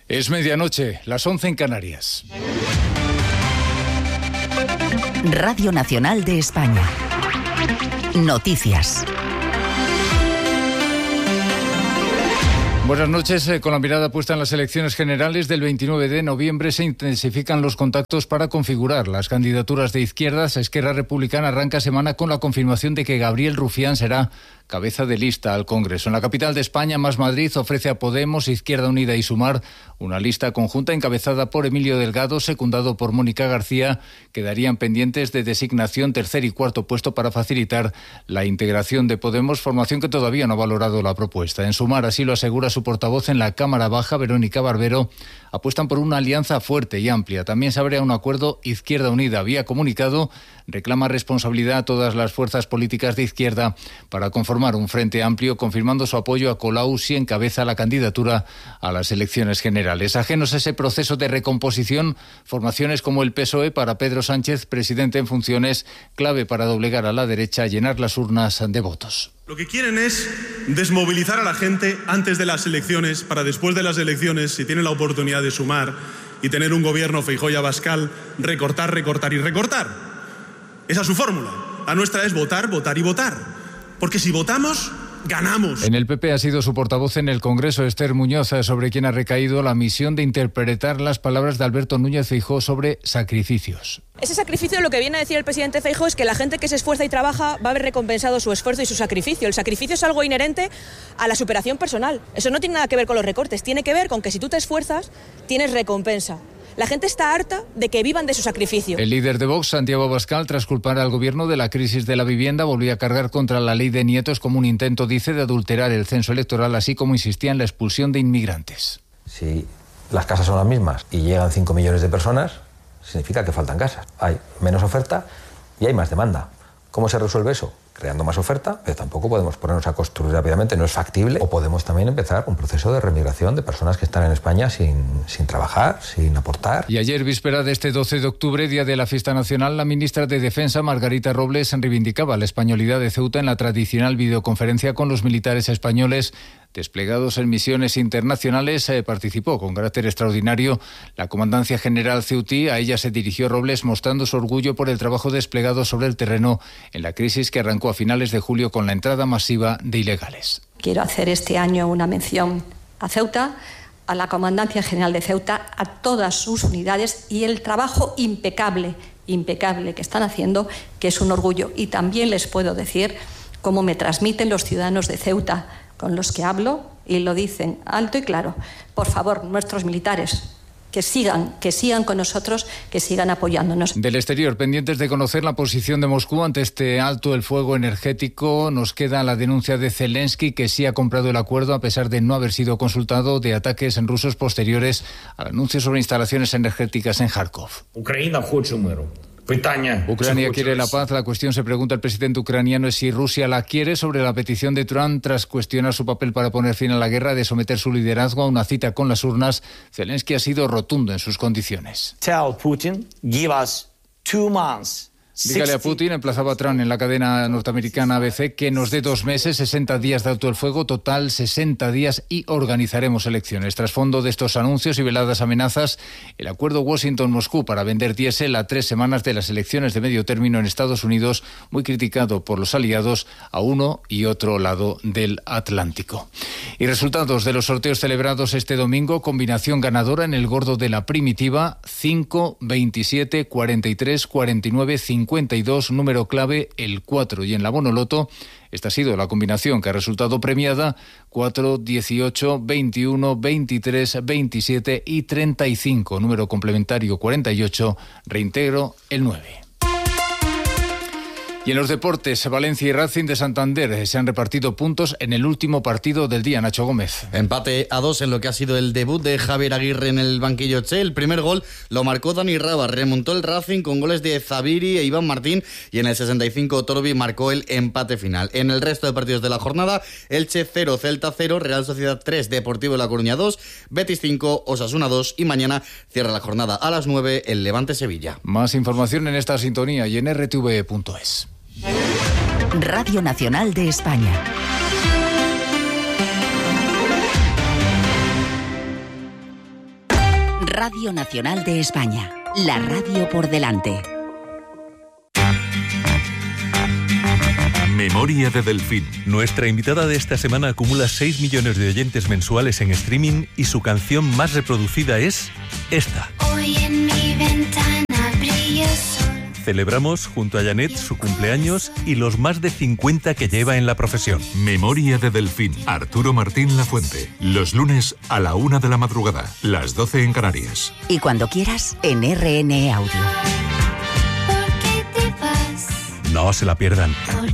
Es medianoche, las 11 en Canarias. Radio Nacional de España. Noticias. Buenas noches. Con la mirada puesta en las elecciones generales del 29 de noviembre se intensifican los contactos para configurar las candidaturas de izquierdas. Esquerra Republicana arranca semana con la confirmación de que Gabriel Rufián será cabeza de lista al Congreso. En la capital de España, Más Madrid ofrece a Podemos, Izquierda Unida y Sumar una lista conjunta encabezada por Emilio Delgado, secundado por Mónica García. Quedarían pendientes de designación tercer y cuarto puesto para facilitar la integración de Podemos, formación que todavía no ha valorado la propuesta. En Sumar, así lo asegura su portavoz en la Cámara Baja, Verónica Barbero, apuestan por una alianza fuerte y amplia. También se abre a un acuerdo Izquierda Unida. Vía comunicado, reclama responsabilidad a todas las fuerzas políticas de izquierda para conformar un frente amplio, confirmando su apoyo a Colau si encabeza la candidatura a las elecciones generales. Ajenos a ese proceso de recomposición, formaciones como el PSOE para Pedro Sánchez, presidente en funciones, clave para doblegar a la derecha, llenar las urnas de votos. Lo que quieren es desmovilizar a la gente antes de las elecciones, para después de las elecciones, si tienen la oportunidad de sumar y tener un gobierno Feijóo y Abascal, recortar, recortar y recortar. Esa es su fórmula. La nuestra es votar, votar y votar. Porque si votamos, ganamos. En el PP ha sido su portavoz en el Congreso, Esther Muñoz, sobre quien ha recaído la misión de interpretar las palabras de Alberto Núñez Feijóo sobre sacrificios. Ese sacrificio, lo que viene a decir el presidente Feijóo es que la gente que se esfuerza y trabaja va a ver recompensado su esfuerzo y su sacrificio. El sacrificio es algo inherente a la superación personal. Eso no tiene nada que ver con los recortes, tiene que ver con que si tú te esfuerzas, tienes recompensa. La gente está harta de que vivan de su sacrificio. El líder de Vox, Santiago Abascal, tras culpar al gobierno de la crisis de la vivienda, volvió a cargar contra la ley de nietos como un intento, dice, de adulterar el censo electoral, así como insistía en la expulsión de inmigrantes. Si las casas son las mismas y llegan 5 millones de personas, significa que faltan casas. Hay menos oferta y hay más demanda. ¿Cómo se resuelve eso? Creando más oferta, pero tampoco podemos ponernos a construir rápidamente, no es factible. O podemos también empezar un proceso de remigración de personas que están en España sin trabajar, sin aportar. Y ayer, víspera de este 12 de octubre, día de la fiesta nacional, la ministra de Defensa, Margarita Robles, reivindicaba la españolidad de Ceuta en la tradicional videoconferencia con los militares españoles desplegados en misiones internacionales. Participó con carácter extraordinario la Comandancia General ceutí. A ella se dirigió Robles mostrando su orgullo por el trabajo desplegado sobre el terreno en la crisis que arrancó a finales de julio con la entrada masiva de ilegales. Quiero hacer este año una mención a Ceuta, a la Comandancia General de Ceuta, a todas sus unidades y el trabajo impecable que están haciendo, que es un orgullo. Y también les puedo decir cómo me transmiten los ciudadanos de Ceuta con los que hablo y lo dicen alto y claro. Por favor, nuestros militares, que sigan con nosotros, que sigan apoyándonos. Del exterior, pendientes de conocer la posición de Moscú ante este alto el fuego energético, nos queda la denuncia de Zelensky, que sí ha comprado el acuerdo a pesar de no haber sido consultado, de ataques en rusos posteriores al anuncio sobre instalaciones energéticas en Kharkov. Ucrania quiere la paz. La cuestión, se pregunta el presidente ucraniano, es si Rusia la quiere. Sobre la petición de Trump, tras cuestionar su papel para poner fin a la guerra, de someter su liderazgo a una cita con las urnas, Zelensky ha sido rotundo en sus condiciones. Tell Putin, give us 2 months. Dígale a Putin, emplazaba a Trump en la cadena norteamericana ABC, que nos dé 2 meses, 60 días de alto el fuego, total 60 días y organizaremos elecciones. Trasfondo de estos anuncios y veladas amenazas, el acuerdo Washington-Moscú para vender diésel a 3 semanas de las elecciones de medio término en Estados Unidos, muy criticado por los aliados a uno y otro lado del Atlántico. Y resultados de los sorteos celebrados este domingo, combinación ganadora en el gordo de la primitiva, 5, 27, 43, 49, 52, número clave el 4, y en la Bonoloto esta ha sido la combinación que ha resultado premiada: 4, 18, 21, 23, 27 y 35, número complementario 48, reintegro el 9. Y en los deportes, Valencia y Racing de Santander se han repartido puntos en el último partido del día. Nacho Gómez. Empate a 2 en lo que ha sido el debut de Javier Aguirre en el banquillo Che. El primer gol lo marcó Dani Raba, remontó el Racing con goles de Zabiri e Iván Martín, y en el 65 Torbi marcó el empate final. En el resto de partidos de la jornada, Elche 0, Celta 0, Real Sociedad 3, Deportivo La Coruña 2, Betis 5, Osasuna 2, y mañana cierra la jornada a las 9 el Levante Sevilla. Más información en esta sintonía y en rtv.es. Radio Nacional de España. Radio Nacional de España. La radio por delante. Memoria de Delfín. Nuestra invitada de esta semana acumula 6 millones de oyentes mensuales en streaming y su canción más reproducida es esta. Hoy en mi ventana brilla el sol. Celebramos junto a Janet su cumpleaños y los más de 50 que lleva en la profesión. Memoria de Delfín. Arturo Martín Lafuente. Los lunes a la 1 de la madrugada, las 12 en Canarias. Y cuando quieras, en RN Audio. ¿Por qué te vas? No se la pierdan. ¿Por